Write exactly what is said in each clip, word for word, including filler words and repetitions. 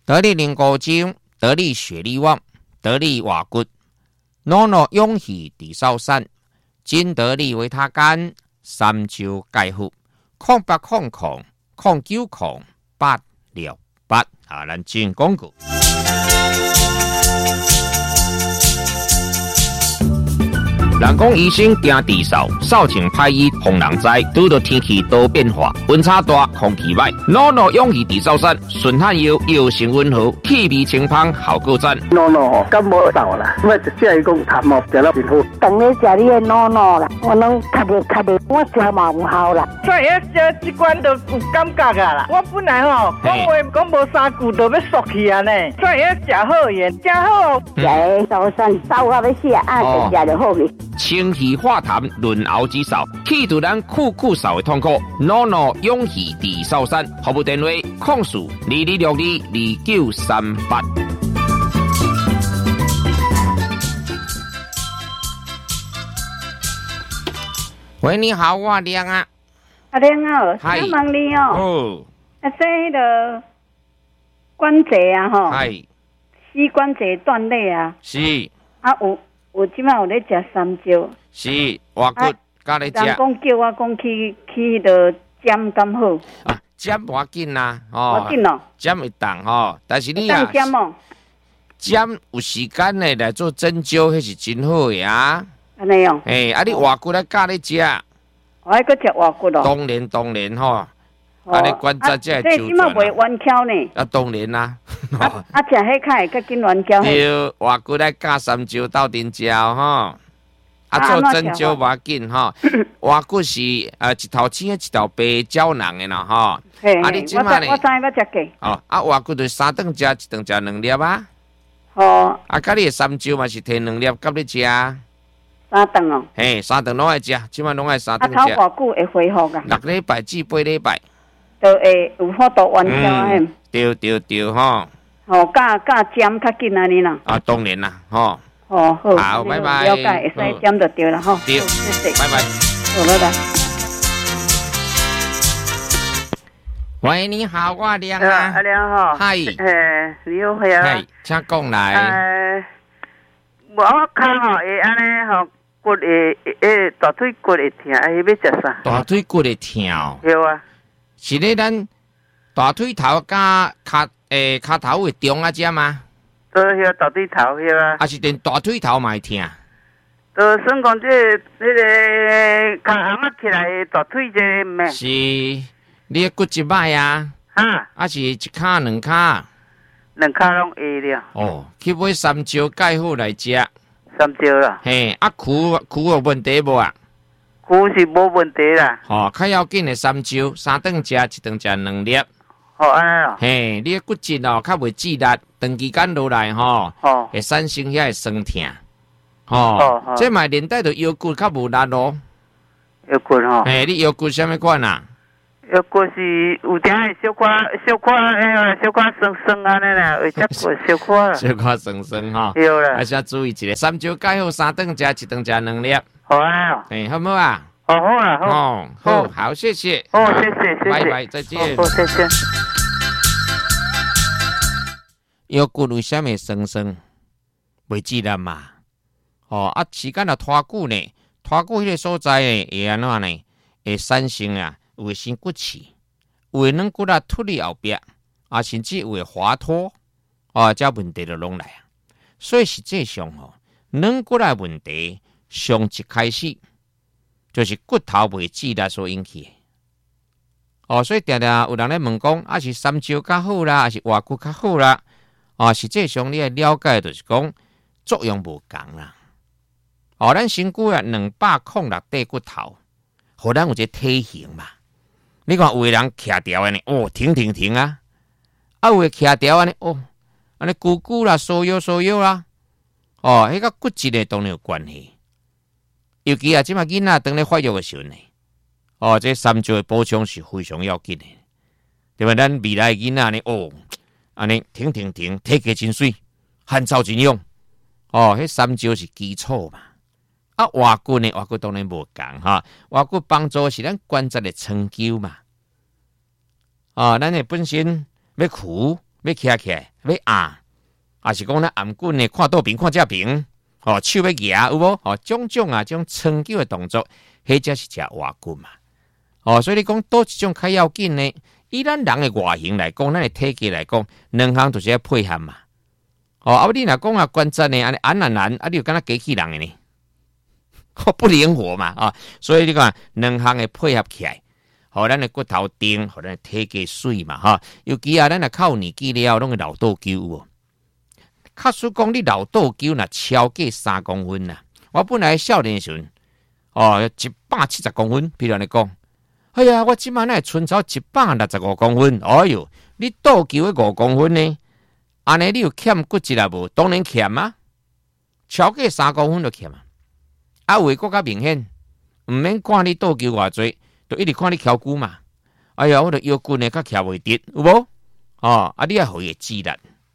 得力灵骨精，得力血力旺，得力瓦骨，诺诺勇气地少散，金得力维他干，三焦钙护，空八空空，空九空八六八。啊，咱进广告。人讲医生惊地扫，扫清歹医防人灾。拄到天气多变化，温差大，空气歹，诺诺勇气地扫散，顺汗药药性温和，气味清芳，效果赞。 诺诺吼，感冒扫啦，我就只讲痰毛食了真好。 当你食你的诺诺啦，我拢咳的咳的，我食嘛有效啦。 所以这这罐都有感觉啊啦。我本来吼讲话讲无三句都要缩去啊呢，所以食好嘢，食好。 食的扫散，扫到要死啊，就食就好去。 清气化痰，润喉止扫，去除咱酷酷扫的痛苦。诺诺勇气地扫散，服务电话：控诉二二六二二九三八。喂，你好，我亮啊。 阿亮哦， 嗨， 我问你哦。 哦。 啊，这迄个关节啊，吼。 嗨。 膝关节断裂啊。 是。 啊有。有即摆有咧食三焦， 是外骨加咧食。 人讲叫我讲去去迄个针敢好啊，针无要紧啦，哦， 无紧哦， 针会动吼，但是你啊， 针哦， 针有时间咧来做针灸，迄是真好的啊。 安尼哦， 诶，啊，你外骨咧加咧食， 我还搁食外骨咯。 当然当然吼。啊！你关节才会周转啊！这袂弯翘呢。 啊，当然啦。 啊啊！食迄较会较紧弯翘。 对，外骨来加三焦斗阵食吼。啊，做针灸无要紧吼。外骨是呃一头青一头白胶囊的啦吼。 啊，你即摆呢？我知我食过。 哦，啊，外骨就三顿食，一顿食两粒啊。 哦。 啊，甲你的三焦嘛是摕两粒甲你食。 三顿哦。 嘿，三顿拢爱食，即摆拢爱三顿食。 啊，头偌久会恢复啊？ 六礼拜至八礼拜。 就会有法度弯翘啊！ 对对对吼。 吼，加加针较紧安尼啦。 啊，当然啦，吼。 哦好。 好，拜拜。 了解，会使针就对了吼。 对，谢谢，拜拜。 好，拜拜。 喂，你好，我亮啊。 阿亮哈。 嗨。 诶，你好，系啊。 系，请讲来。 诶，我看吼，会安尼吼。骨会诶，大腿骨会疼，哎，要食啥？ 大腿骨会疼。 对啊。 是咧，咱大腿头加骹诶骹头会中啊，只吗？ 都遐大腿头遐啊。 啊是连大腿头嘛会疼。 都算讲这那个脚行啊起来，大腿这咩？ 是，你的骨一摆啊？ 哈？ 啊是一骹两骹？ 两骹拢会了。 哦，去买三焦钙好来食。 三焦啦。 嘿，啊跍跍有问题无啊？ 跍是无问题啦。 吼，较要紧的三焦，三顿食，一顿食两粒。 哦，安尼哦。 嘿，你的骨质哦，较袂刺力，长期间落来吼， 哦， 会产生遐个酸痛。吼，这嘛连带着腰骨较无力咯。 腰骨吼。 嘿，你腰骨什么款啊？ 腰骨是有点小可小可诶，小可酸酸安尼啦，会只骨小可啦。 小可酸酸吼。 对啦。 还是要注意一下，三焦钙好，三顿食，一顿食两粒。 好啊。 哎，好唔好啊？ 好好啊，好。 哦，好，好，谢谢。 哦，谢谢，谢谢。 拜拜，再见。 好，谢谢。 腰骨为什么酸酸？袂记得嘛？哦，啊，时间啊拖久呢，拖久迄个所在诶，会安怎呢？会产生啊，有会生骨刺，有会软骨啊脱离后壁，啊，甚至有会滑脱，啊，这问题就拢来啊。所以实际上吼，软骨啊问题，上一开始就是骨头袂记力所引起的。哦，所以常常有人咧问讲，啊是三焦较好啦，还是外骨较好啦？啊，实际上你要了解就是讲作用无同啦。哦，咱身躯啊两百零六块骨头，互咱有一个体型嘛。你看有个人徛条安尼，哦，挺挺挺啊；啊有个徛条安尼，哦，安尼鼓鼓啦，缩腰缩腰啦。哦，迄个骨质咧当然有关系。尤其啊，即马囡仔当咧发育的时阵呢，哦，这三焦的补充是非常要紧的。对吧？咱未来的囡仔呢，哦。安尼挺挺挺，体格真水，汗臭真勇。哦，迄三焦是基础嘛。啊，外骨呢，外骨当然无共哈。外骨帮助是咱关节的长久嘛。啊，咱的本身要扶要徛起来，要压，还是讲咱颔棍呢，看倒平，看正平，哦，手要夹有无？哦，种种啊，种撑脚的动作，迄才是食活骨嘛。哦，所以你讲倒一种较要紧呢？以咱人的外形来讲，咱的体格来讲，两项就是要配合嘛。哦，啊，你若讲啊关节呢，安尼安然然，啊，你就敢若机器人的呢，哦，不灵活嘛啊。所以你讲两项的配合起来，互咱的骨头硬，互咱的体格水嘛哈。尤其啊，咱若靠年纪了，拢会老倒灸哦。假使讲你老倒灸若超过三公分啦，我本来少年时阵，哦，一百七十公分，比如你讲。哎呀，我即摆乃存超一百六十五公分，哎哟，你倒球的五公分呢？安尼你有欠骨质啊无？当然欠啊，超过三公分就欠啊。啊，有的更较明显，毋免看你倒球偌济，就一直看你翘骨嘛。哎呀，我的腰骨呢，较翘袂直，有无？哦，啊，你要互伊肌力，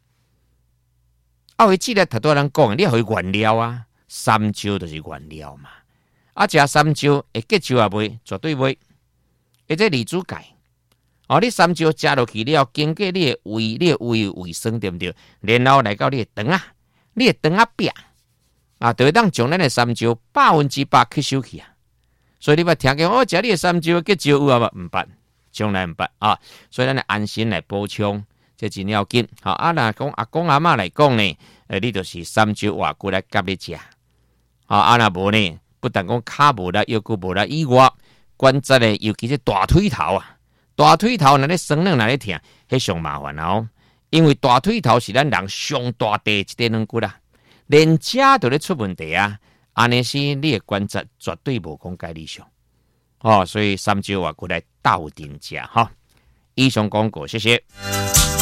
啊，互伊肌力，头拄人讲，你要互伊原料啊，三招就是原料嘛。啊，食三招会结石啊袂？绝对袂。或者离子钙，哦，你三招食落去了，经过你的胃，你的胃卫生对不对？然后来到你的肠啊，你的肠啊壁啊，就会当将咱的三招百分之百吸收去啊。所以你捌听讲哦，食你的三招结石有啊无？毋捌，从来毋捌啊。所以咱安心来补充，这真要紧。好啊，若讲阿公阿嬷来讲呢，诶，你就是三招活骨来夹你食。好啊，若无呢，不但讲骹无力，腰骨无力以外。关节咧，尤其是大腿头啊，大腿头若咧酸软，若咧疼，迄上麻烦哦。因为大腿头是咱人上大地一块软骨啦，连遮都咧出问题啊。安尼是你的关节绝对无讲介理想哦，所以三招活骨来斗阵食哈。以上广告，谢谢。